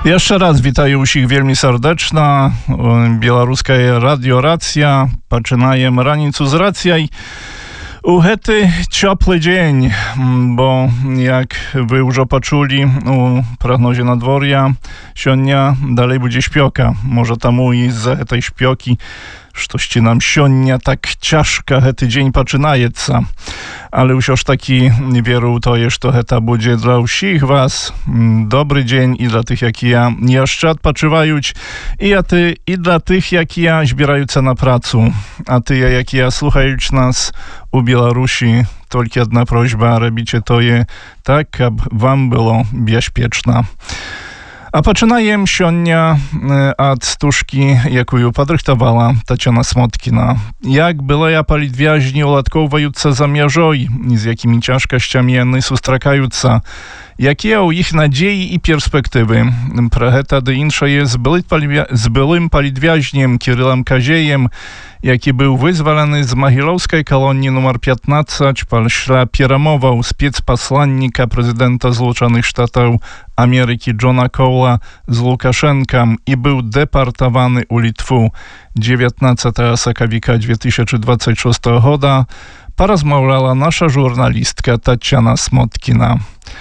Jeszcze raz witaję усіх вельмі сардэчна. Беларускае радио Рацыя. Пачынаем раніцу з рацыяй. У гэты цёплы дзень, бо, як вы ўжо пачулі у прагнозе надвор'я, сёння далей будзе спёка. Можа таму і з-за гэтай спёкі штосьці нам сёння так цяжка гэты дзень пачынаецца. Але ўсё ж такі веру ў тое, што гэта будзе для ўсіх вас добры дзень і для тых, якія яшчэ адпачываюць, і для тых, якія збіраюцца на працу. А тыя, якія слухаюць нас у Беларусі, толькі адна просьба: рабіце тое так, каб вам было бяспечна. А пачынаем сёння ад стужкі, якую падрыхтавала Тацяна Смоткіна. Як былыя палітвязні уладкоўваюцца за мяжой, з якімі цяжкасцямі яны сустракаюцца, якія ў іх надзеі і перспектывы. Пра гэта ды іншае з былым палітвязнем Кірылам Казеем, які быў вызвалены з магілёўскай калоніі нумар 15 пасля перамоваў спецпасланніка прэзідэнта Злучаных Штатаў Амерыкі Джона Коула з Лукашэнкам і быў дэпартаваны ў Літву 19 сакавіка 2026 года, паразмаўляла наша журналістка Тацяна Смоткіна.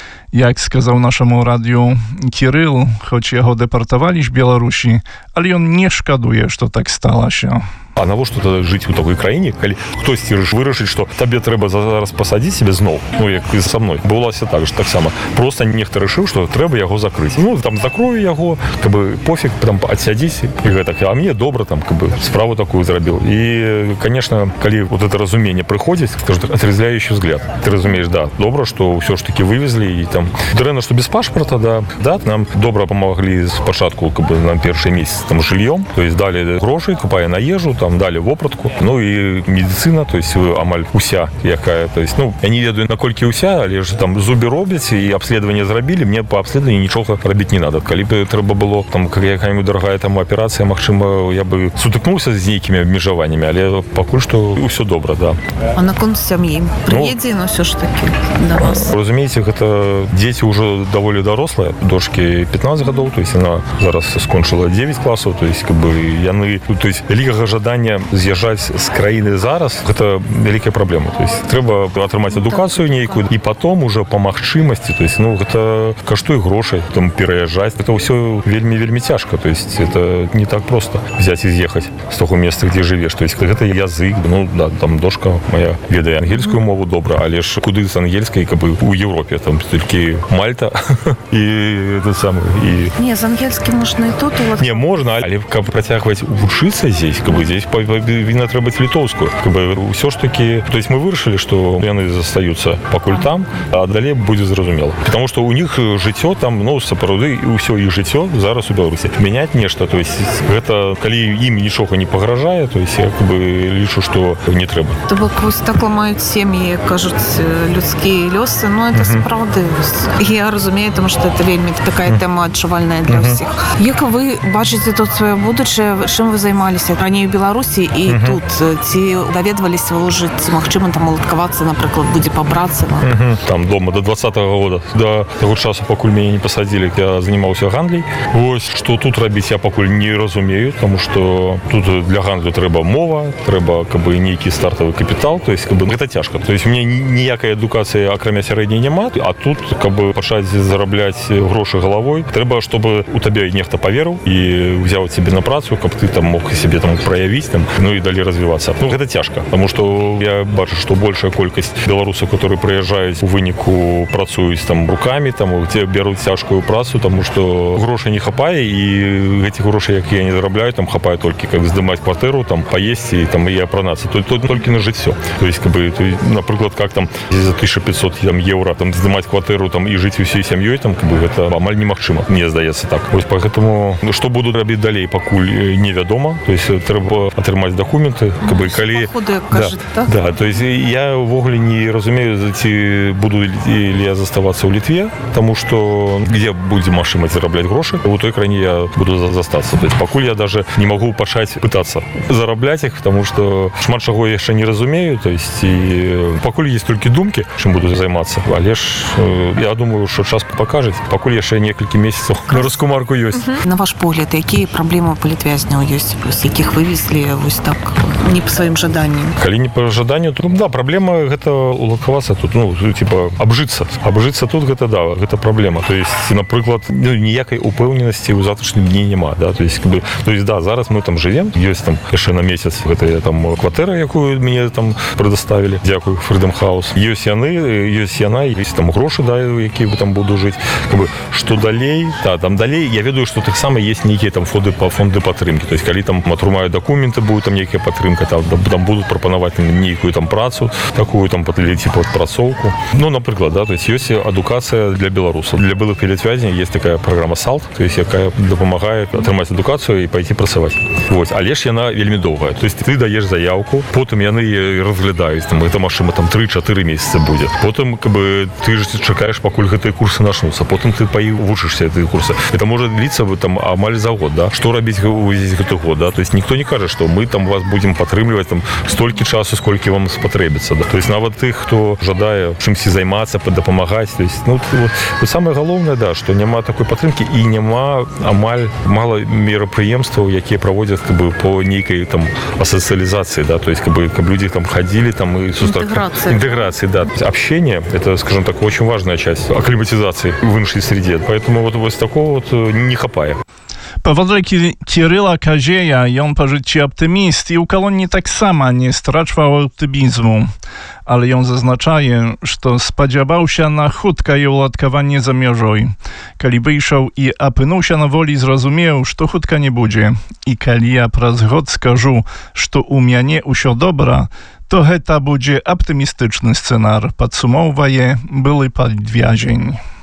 Як сказаў нашаму радыю Кірыл, хоць яго дэпартавалі з Беларусі, але ён не шкадуе, што так сталася. А навошта тады жыць у такой краіне, калі хтосьці вырашыць, што табе трэба зараз пасадзіць себе зноў, як і са мной. Было так же, так само. Просто нехта рашыў, што трэба яго закрыць. Там закрою яго, пофіг, там адсядзіць і гэтак. А мне добра, справу такую зрабіў. І, конечно, калі вот это разуменне прыходзіць, скажу, отрезвляющий взгляд. Ты разумееш, да, добра, што ўсё ж таки вывезлі, і там дрэнна, што без пашпарта, да, нам добра памаглі спачатку, нам першы месяц там жыллём, то есть далі грошай, купае на ежу, там далі вопратку, і медицина, то есть амаль уся якая, то есть, я не ведаю, наколькі уся, але ж там зубы робяць і абследаванне зрабілі, мне по абследаванню нічога рабіць не надо. Калі б трэба было, якая-нибудь дарагая там аперацыя, магчыма, я бы сутыкнуўся з нейкімі абмежаваннямі, але пакуль што ўсё добра, да. А наконт сям'і? Прыедзе, ўсё ж такі да вас? Разумееце, гэта дзеці ўжо даволі дарослыя, дочкі 15 гадоў, то есть яна зараз скончыла 9 класаў, то есть яны, то есть вялікага жадання з'язджаць з краіны зараз, гэта вялікая праблема. То есть трэба атрымаць адукацыю нейкую і потом уже по магчымасці, то есть гэта каштуе грошай, там пераязджаць. Это ўсё вельмі цяжка, то есть это не так просто взять і з'ехаць з таго месца, дзе жывеш. То есть гэта язык, да, там дошка моя ведае ангельскую мову добра, але ж куды з ангельскай, у Европе, там толькі Мальта і это самое. Не, з ангельскім можна і тут. Не, можна, але каб працягваць вучыцца здесь, здесь віна трэба літоўскую. Ўсё ж таки, то есть мы вырашылі, што яны застаюцца пакуль там, а далей будзе зразумела. Потому что у них жыццё там, сапраўды, і ўсё іх жыццё зараз у Беларусі. Мяняць нешта, то есть гэта, калі ім нічога не пагражае, то есть я лічу, што не трэба. То бок вось так ламаюць сем'і, кажуць, людскія лёсы, это сапраўды. Я разумею, тому што это вельмі такая тэма адчувальная для ўсіх. Як вы бачыце тут сваё будучае, чым вы займаліся раней у Беларусі і тут? Ці даведваліся вы ўжо, ці магчыма там уладкавацца, напрыклад, будзе па-працы? Там дома до 20-го года, до таго часу, пакуль мяне не пасадзілі, я занимаўся гандлей. Вось, што тут рабіць, я пакуль не разумею, тому што тут для гандлю трэба мова, трэба нейкі стартавы капітал, то есть гэта цяжка. То есть у меня ніякай адукацыі акрамя сярэдняй няма, а тут пачаць зарабляць грошы галавой, трэба, чтобы у табе нехта паверыў і взяў цябе на працу, каб ты там мог себе там праявіць, і далей развівацца. Гэта цяжка, потому что я бачу, што большая колькасць беларусаў, которые прыязджаюць, у выніку працуюць там руками, где бяруць цяжкую працу, тому что грошай не хапае, і гэтых грошай, якія не зарабляюць, там хапае толькі как здымаць кватэру, там паесці і апранацца, толькі на жыццё. То есть, напрыклад, как там за 1500 евро там здымаць кватэру там і жыць усей сям'ёй, гэта амаль немагчыма, мне здаецца так. Вось поэтому што буду рабіць далей, пакуль невядома. То есть трэба атрымаць дакументы, калі... Да, то есть я ўвогуле не разумею, ці буду ли я заставацца ў Літве, тому что где будзе магчымасць зарабляць грошы, у той краіне я буду застацца. То есть пакуль я даже не могу пачаць пытацца зарабляць іх, потому что шмат чаго я яшчэ не разумею, то есть і пакуль есть толькі думкі, чым буду займацца, але ж я думаю, что час пакажа, пакуль яшчэ некалькі месяцаў на раскумарку ёсць. На ваш погляд, якія праблемы палітвязняў ёсць, з якіх вывезлі вось так не па сваім жаданні? Калі не па жаданню, то да, праблема гэта уладкавацца тут, типа абжыцца тут гэта да, гэта праблема. То есть, напрыклад, ніякай упэўненасці ў завтрашнім дні няма, да, то есть да, зараз мы там живем, ёсць там яшчэ на месяц гэтая там кватэра, якую мне там предоставілі, дзякую Freedom House. Ёсць яна, ёсць там грошы, да, якія там буду жыць. Што далей, да, там далей, я ведаю, што таксама есть нейкія там фонды падтрымкі. То есть, калі там атрымаюць дакументы, будзе там нейкая падтрымка, там будуць прапанаваць нейкую там працу, такую там типа працоўку. Напрыклад, да, то есть ёсць адукацыя для беларусаў. Для былых палітвязняў есть такая программа SALT, то есть якая дапамагае атрымаць адукацыю і пайти працаваць. Вот, але ж яна вельмі доўгая. То есть ты даеш заявку, потым яны разглядаюць, там гэта магчыма там 3-4 месяцы будзе. Потым ты ж чакаеш, пакуль гэтыя курсы начнуцца. Потым ты вучышся гэтыя курсы. Это можа дліцца там амаль за год, да. Што рабіць увесь гэты год, да? То есть ніхто не кажа, што мы там вас будзем падтрымліваць там столькі часу, сколькі вам спатрэбіцца, да. То есть нават тых, хто жадае чымсьці займацца, дапамагаць, то есть самае галоўнае, да, што няма такой падтрымкі і няма амаль мала мерапрыемстваў, якія праводзяць по нейкай там асацыялізацыі, да, то есть каб людзі там ходили там и интеграции, да. Общение это, скажем так, очень важная часть акклиматизации в іншай среде. Поэтому вот такого не хапае. Паводле Кирыла Казея, ён па жыцці аптыміст і ў калоніі таксама не страчваў аптымізму. Але ён зазначае, што спадзяваўся на хуткае ўладкаванне за мяжой. Калі выйшаў і апынуўся на волі, зразумеў, што хутка не будзе. І калі я праз год скажу, што ў мяне ўсё добра, то гэта будзе аптымістычны сцэнар, падсумоўвае былы палітвязень.